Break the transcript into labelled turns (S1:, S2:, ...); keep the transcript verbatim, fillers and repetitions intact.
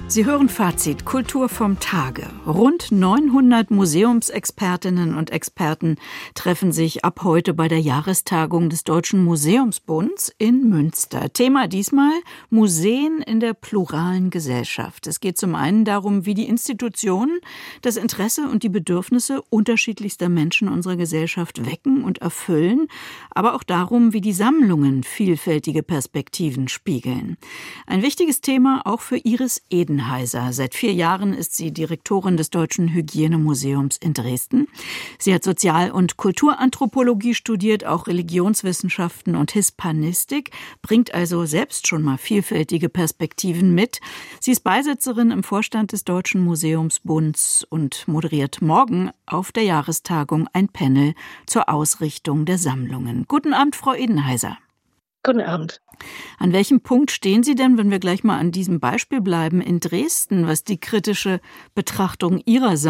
S1: Sie hören Fazit Kultur vom Tage. Rund neunhundert Museumsexpertinnen und Experten treffen sich ab heute bei der Jahrestagung des Deutschen Museumsbunds in Münster. Thema diesmal Museen in der pluralen Gesellschaft. Es geht zum einen darum, wie die Institutionen das Interesse und die Bedürfnisse unterschiedlichster Menschen unserer Gesellschaft wecken und erfüllen, aber auch darum, wie die Sammlungen vielfältige Perspektiven spiegeln. Ein wichtiges Thema auch für Iris Edenheiser. Seit vier Jahren ist sie Direktorin des Deutschen Hygienemuseums in Dresden. Sie hat Sozial- und Kulturanthropologie studiert, auch Religionswissenschaften und Hispanistik, bringt also selbst schon mal vielfältige Perspektiven mit. Sie ist Beisitzerin im Vorstand des Deutschen Museumsbunds und moderiert morgen auf der Jahrestagung ein Panel zur Ausrichtung der Sammlungen. Guten Abend, Frau Edenheiser.
S2: Guten Abend.
S1: An welchem Punkt stehen Sie denn, wenn wir gleich mal an diesem Beispiel bleiben, in Dresden, was die kritische Betrachtung Ihrer Sammlung